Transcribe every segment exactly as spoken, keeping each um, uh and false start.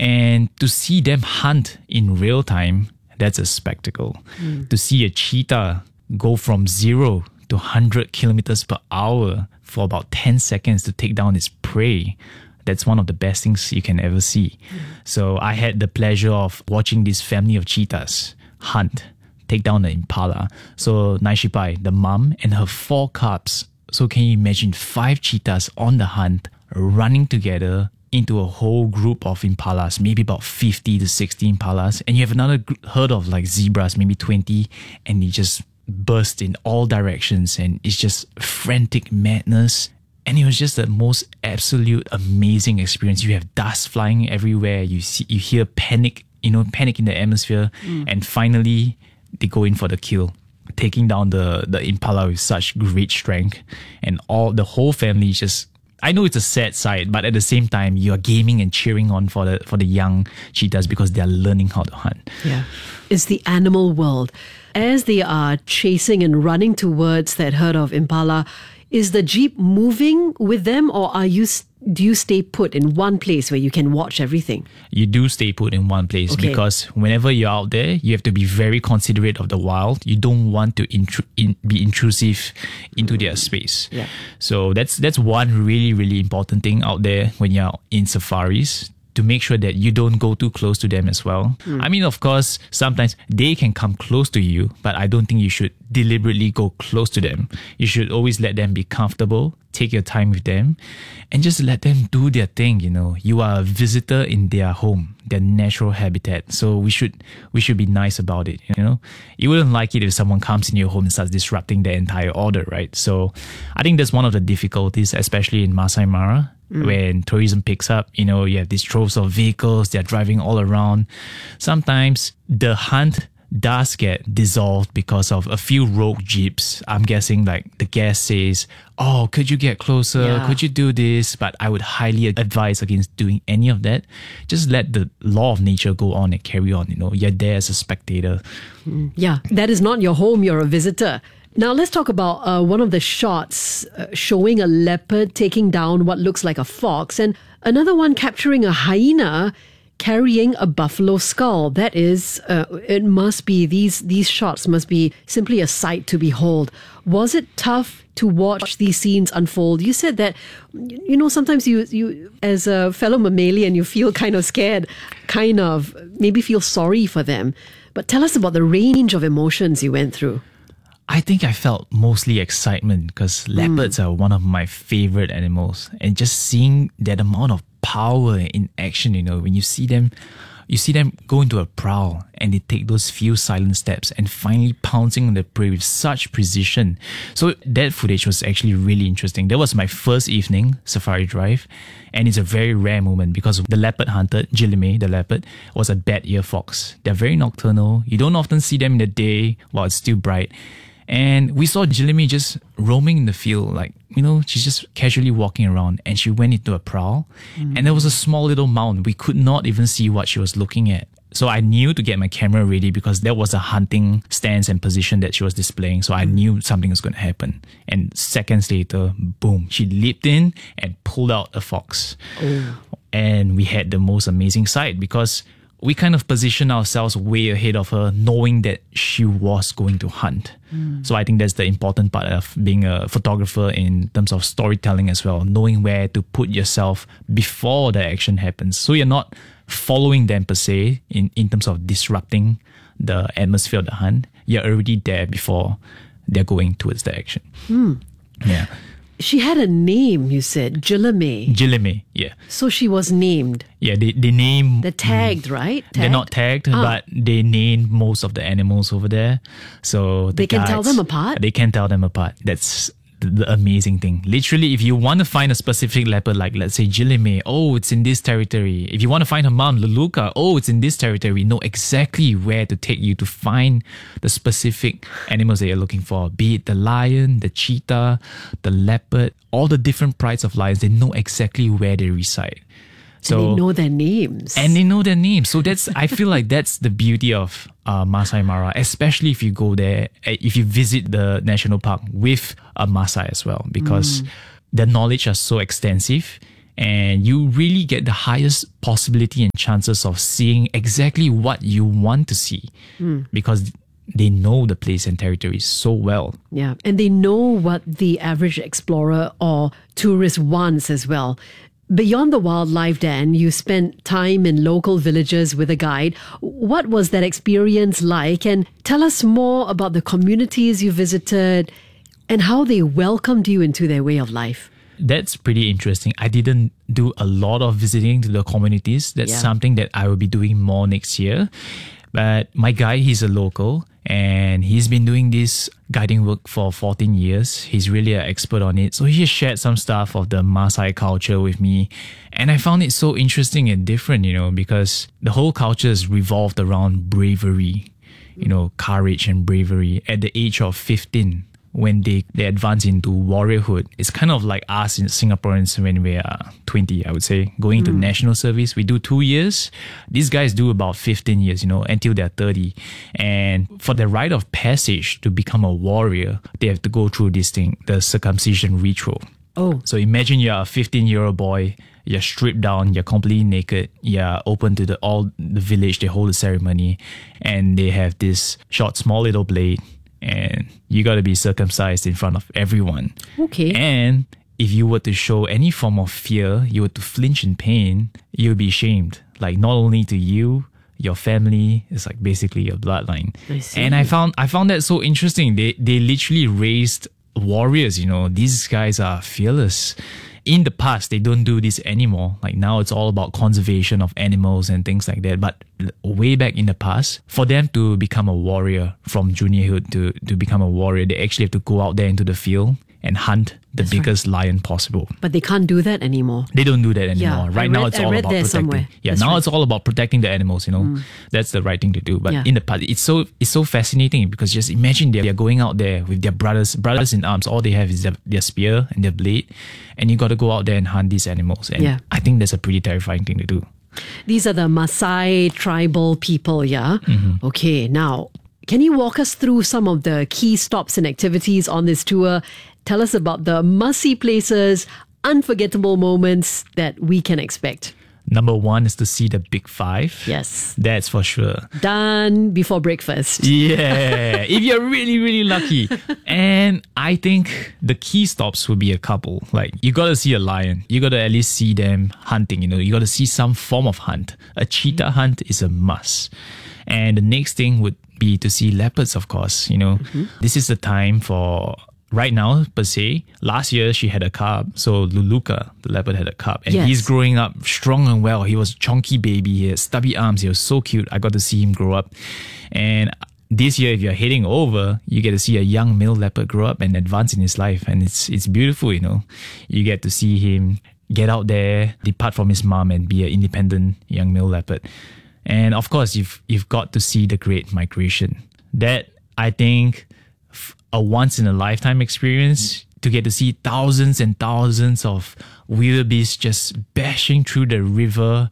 And to see them hunt in real time, that's a spectacle. Mm. To see a cheetah go from zero to one hundred kilometers per hour for about ten seconds to take down its prey, that's one of the best things you can ever see. Mm. So I had the pleasure of watching this family of cheetahs hunt, take down the impala. So Naishipai, the mom, and her four cubs. So can you imagine five cheetahs on the hunt, running together into a whole group of impalas, maybe about fifty to sixty impalas, and you have another gr- herd of like zebras, maybe twenty, and they just burst in all directions, and it's just frantic madness. And it was just the most absolute amazing experience. You have dust flying everywhere. You see, you hear panic, you know, panic in the atmosphere, mm. and finally they go in for the kill, taking down the the impala with such great strength, and all the whole family just. I know it's a sad sight, but at the same time, you are gaming and cheering on for the for the young cheetahs because they are learning how to hunt. Yeah, it's the animal world. As they are chasing and running towards that herd of impala, is the jeep moving with them, or are you do you stay put in one place where you can watch everything? You do stay put in one place, okay, because whenever you're out there, you have to be very considerate of the wild. You don't want to intru- in, be intrusive into their space. Yeah. So that's that's one really, really important thing out there when you're in safaris, to make sure that you don't go too close to them as well. Mm. I mean, of course, sometimes they can come close to you, but I don't think you should deliberately go close to them. You should always let them be comfortable, take your time with them, and just let them do their thing, you know. You are a visitor in their home, their natural habitat. So we should we should be nice about it, you know. You wouldn't like it if someone comes in your home and starts disrupting the entire order, right? So I think that's one of the difficulties, especially in Masai Mara. Mm. When tourism picks up, you know, you have these troves of vehicles, they're driving all around. Sometimes the hunt does get dissolved because of a few rogue jeeps. I'm guessing like the guest says, oh, could you get closer? Yeah. Could you do this? But I would highly advise against doing any of that. Just let the law of nature go on and carry on. You know, you're there as a spectator. Mm. Yeah, that is not your home. You're a visitor. Now let's talk about uh, one of the shots uh, showing a leopard taking down what looks like a fox, and another one capturing a hyena carrying a buffalo skull. That is, uh, it must be, these these shots must be simply a sight to behold. Was it tough to watch these scenes unfold? You said that, you know, sometimes you, you as a fellow mammalian, you feel kind of scared, kind of maybe feel sorry for them. But tell us about the range of emotions you went through. I think I felt mostly excitement because leopards mm. are one of my favorite animals, and just seeing that amount of power in action, you know, when you see them, you see them go into a prowl and they take those few silent steps and finally pouncing on the prey with such precision. So that footage was actually really interesting. That was my first evening safari drive, and it's a very rare moment because the leopard hunter, Jilime, the leopard, was a bat-ear fox. They're very nocturnal. You don't often see them in the day while it's still bright. And we saw Jilime just roaming in the field, like, you know, she's just casually walking around, and she went into a prowl. Mm. And there was a small little mound. We could not even see what she was looking at. So I knew to get my camera ready because that was a hunting stance and position that she was displaying. So I knew something was going to happen. And seconds later, boom, she leaped in and pulled out a fox. Oh. And we had the most amazing sight because we kind of positioned ourselves way ahead of her, knowing that she was going to hunt. Mm. So I think that's the important part of being a photographer in terms of storytelling as well, knowing where to put yourself before the action happens. So you're not following them per se in, in terms of disrupting the atmosphere of the hunt. You're already there before they're going towards the action. Mm. Yeah. She had a name, you said, Jilime. Jilime, yeah. So she was named. Yeah, they, they name... They're tagged, mm, right? Tagged? They're not tagged, ah. but they named most of the animals over there. So the They can guides, tell them apart? They can tell them apart. That's the, the amazing thing. Literally, if you want to find a specific leopard, like let's say Jilime, oh, it's in this territory. If you want to find her mom, Luluka, oh, it's in this territory. Know exactly where to take you to find the specific animals that you're looking for. Be it the lion, the cheetah, the leopard, all the different prides of lions. They know exactly where they reside. So, and they know their names. And they know their names. So that's, I feel like that's the beauty of uh, Masai Mara, especially if you go there, if you visit the national park with a Masai as well, because mm. their knowledge are so extensive And you really get the highest possibility and chances of seeing exactly what you want to see mm. because they know the place and territory so well. Yeah, and they know what the average explorer or tourist wants as well. Beyond the wildlife, Dan, you spent time in local villages with a guide. What was that experience like? And tell us more about the communities you visited and how they welcomed you into their way of life. That's pretty interesting. I didn't do a lot of visiting to the communities. That's yeah. something that I will be doing more next year. But my guy, he's a local and he's been doing this guiding work for fourteen years. He's really an expert on it. So he just shared some stuff of the Maasai culture with me. And I found it so interesting and different, you know, because the whole culture is revolved around bravery, you know, courage and bravery at the age of fifteen. When they, they advance into warriorhood, it's kind of like us in Singaporeans when we are twenty, I would say, going mm. to national service. We do two years. These guys do about fifteen years, you know, until they're thirty. And for the rite of passage to become a warrior, they have to go through this thing, the circumcision ritual. Oh. So imagine you're a fifteen-year-old boy, you're stripped down, you're completely naked, you're open to the all the village, they hold the ceremony, and they have this short, small little blade, and you got to be circumcised in front of everyone. Okay. And if you were to show any form of fear, you were to flinch in pain, you'll be shamed. Like not only to you, your family, it's like basically your bloodline. I see. And I found I found that so interesting. They they literally raised warriors, you know. These guys are fearless. In the past, they don't do this anymore. Like now it's all about conservation of animals and things like that. But way back in the past, for them to become a warrior from juniorhood to, to become a warrior, they actually have to go out there into the field and hunt the That's biggest right. lion possible. But they can't do that anymore. They don't do that anymore. Yeah, right read, now it's I all read about there protecting. Somewhere. Yeah, That's now right. it's all about protecting the animals, you know. Mm. That's the right thing to do. But yeah. in the past, it's so it's so fascinating because just imagine they're going out there with their brothers, brothers in arms. All they have is their, their spear and their blade. And you got to go out there and hunt these animals. And yeah. I think that's a pretty terrifying thing to do. These are the Maasai tribal people, yeah? Mm-hmm. Okay, now, can you walk us through some of the key stops and activities on this tour? Tell us about the must-see places, unforgettable moments that we can expect. Number one is to see the Big Five. Yes. That's for sure. Done before breakfast. Yeah, if you're really, really lucky. And I think the key stops will be a couple. Like, you got to see a lion. You got to at least see them hunting, you know. You got to see some form of hunt. A cheetah hunt is a must. And the next thing would be to see leopards, of course, you know. Mm-hmm. This is the time for... Right now, per se, last year she had a cub. So Luluka, the leopard, had a cub. And yes. he's growing up strong and well. He was a chunky baby. He had stubby arms. He was so cute. I got to see him grow up. And this year, if you're heading over, you get to see a young male leopard grow up and advance in his life. And it's it's beautiful, you know. You get to see him get out there, depart from his mom and be an independent young male leopard. And of course, you've, you've got to see the Great Migration. That, I think... a once-in-a-lifetime experience to get to see thousands and thousands of wildebeest just bashing through the river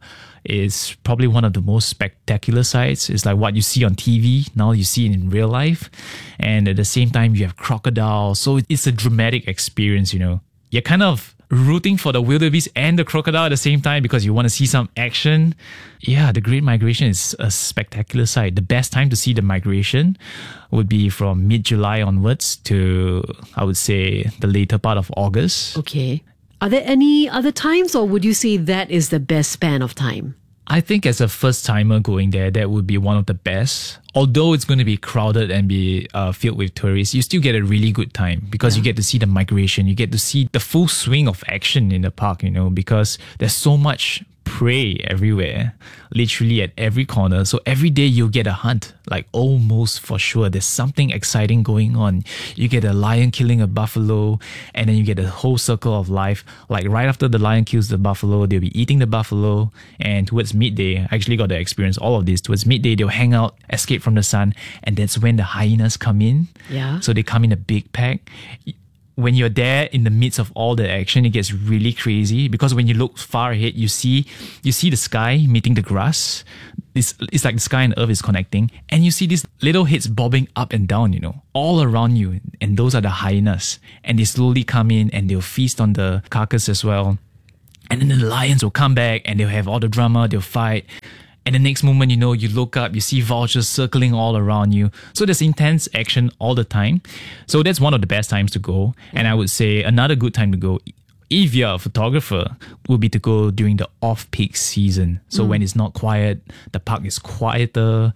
is probably one of the most spectacular sights. It's like what you see on T V, now you see it in real life. And at the same time, you have crocodiles. So it's a dramatic experience, you know. You're kind of rooting for the wildebeest and the crocodile at the same time because you want to see some action. Yeah, the Great Migration is a spectacular sight. The best time to see the migration would be from mid-July onwards to, I would say, the later part of August. Okay. Are there any other times, or would you say that is the best span of time? I think as a first-timer going there, that would be one of the best. Although it's going to be crowded and be uh, filled with tourists, you still get a really good time because yeah. you get to see the migration. You get to see the full swing of action in the park, you know, because there's so much prey everywhere, literally at every corner. So every day you'll get a hunt, like almost for sure. There's something exciting going on. You get a lion killing a buffalo, and then you get a whole circle of life. Like right after the lion kills the buffalo, they'll be eating the buffalo, and towards midday, I actually got to experience all of this. Towards midday, they'll hang out, escape from the sun, and that's when the hyenas come in. Yeah. So they come in a big pack. When you're there in the midst of all the action, it gets really crazy because when you look far ahead, you see you see the sky meeting the grass. It's, it's like the sky and earth is connecting, and you see these little heads bobbing up and down, you know, all around you. And those are the hyenas. And they slowly come in and they'll feast on the carcass as well. And then the lions will come back and they'll have all the drama, they'll fight. And the next moment, you know, you look up, you see vultures circling all around you. So there's intense action all the time. So that's one of the best times to go. And I would say another good time to go, if you're a photographer, would be to go during the off-peak season. So mm. when it's not quiet, the park is quieter,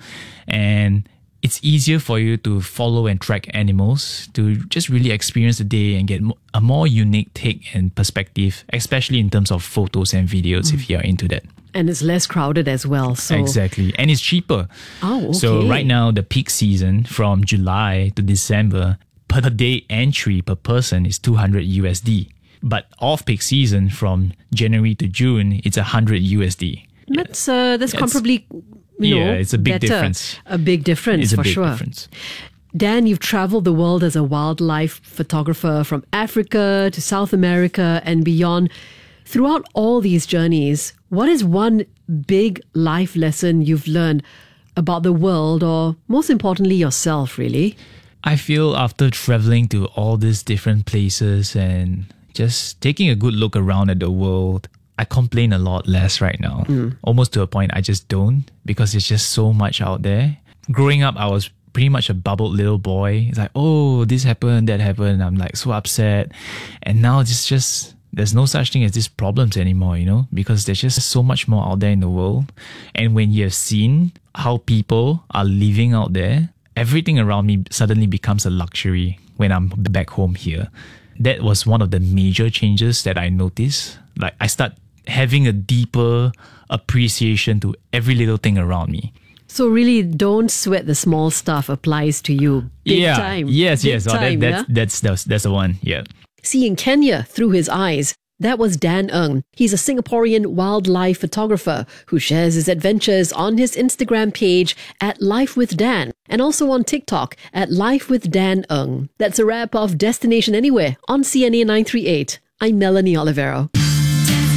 and it's easier for you to follow and track animals, to just really experience the day and get a more unique take and perspective, especially in terms of photos and videos, mm. if you're into that. And it's less crowded as well. So. Exactly. And it's cheaper. Oh, okay. So right now, the peak season from July to December, per day entry per person is two hundred U S D. But off-peak season from January to June, it's one hundred U S D. That's, uh, that's comparably, you yeah, know, it's a big better. difference. A big difference, it's a for big sure. difference. Dan, you've traveled the world as a wildlife photographer from Africa to South America and beyond. Throughout all these journeys, what is one big life lesson you've learned about the world, or most importantly, yourself, really? I feel after traveling to all these different places and just taking a good look around at the world, I complain a lot less right now. Mm. Almost to a point I just don't, because there's just so much out there. Growing up, I was pretty much a bubbled little boy. It's like, oh, this happened, that happened. I'm like so upset. And now it's just, there's no such thing as these problems anymore, you know, because there's just so much more out there in the world. And when you have seen how people are living out there, everything around me suddenly becomes a luxury when I'm back home here. That was one of the major changes that I noticed. Like, I start having a deeper appreciation to every little thing around me. So really, don't sweat the small stuff applies to you. Big yeah. time. Yes, Big yes. time, oh, that, that's, yeah? that's, that's, that's the one. Yeah. Seeing Kenya through his eyes. That was Dan Ng. He's a Singaporean wildlife photographer who shares his adventures on his Instagram page at Life with Dan, and also on TikTok at Life with Dan Ng. That's a wrap of Destination Anywhere on C N A nine thirty-eight. I'm Melanie Olivero.